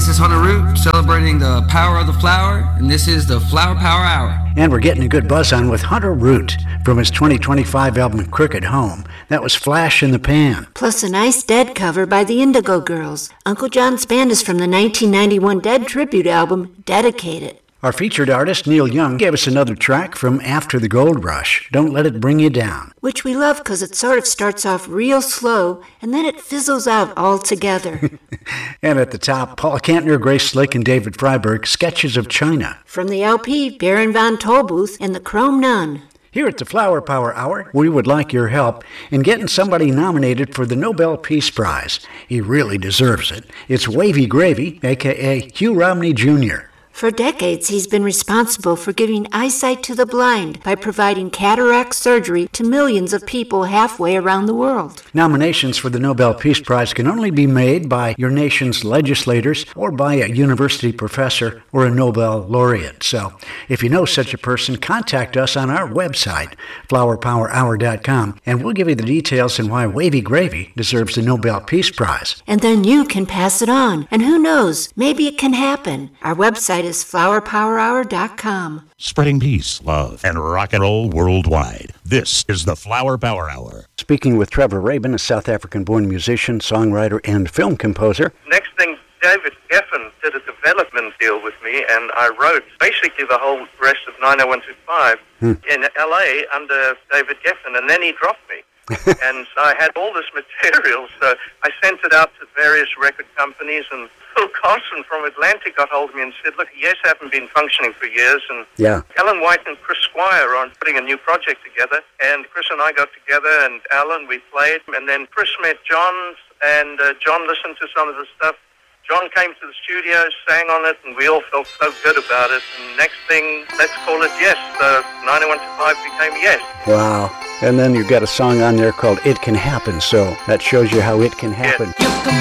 This is Hunter Root celebrating the power of the flower, and this is the Flower Power Hour. And we're getting a good buzz on with Hunter Root from his 2025 album Crooked Home. That was Flash in the Pan. Plus a nice Dead cover by the Indigo Girls. Uncle John's band is from the 1991 Dead tribute album Dedicated. Our featured artist, Neil Young, gave us another track from After the Gold Rush, Don't Let It Bring You Down. Which we love because it sort of starts off real slow and then it fizzles out altogether. And at the top, Paul Kantner, Grace Slick, and David Freiberg, Sketches of China. From the LP, Baron von Tolbooth and the Chrome Nun. Here at the Flower Power Hour, we would like your help in getting somebody nominated for the Nobel Peace Prize. He really deserves it. It's Wavy Gravy, a.k.a. Hugh Romney Jr. For decades, he's been responsible for giving eyesight to the blind by providing cataract surgery to millions of people halfway around the world. Nominations for the Nobel Peace Prize can only be made by your nation's legislators or by a university professor or a Nobel laureate. So if you know such a person, contact us on our website, flowerpowerhour.com, and we'll give you the details on why Wavy Gravy deserves the Nobel Peace Prize. And then you can pass it on. And who knows, maybe it can happen. Our website is flowerpowerhour.com. Spreading peace, love, and rock and roll worldwide. This is the Flower Power Hour. Speaking with Trevor Rabin, a South African-born musician, songwriter, and film composer. Next thing, David Geffen did a development deal with me, and I wrote basically the whole rest of 90125 in L.A. under David Geffen, and then he dropped me. And so I had all this material, so I sent it out to various record companies, and Phil Carson from Atlantic got hold of me and said, look, Yes haven't been functioning for years, and Alan White and Chris Squire are putting a new project together, and Chris and I got together, and Alan, we played, and then Chris met John, and John listened to some of the stuff. John came to the studio, sang on it, and we all felt so good about it. And next thing, let's call it Yes. The 90125 became Yes. Wow. And then you've got a song on there called It Can Happen, so that shows you how it can happen. Yes.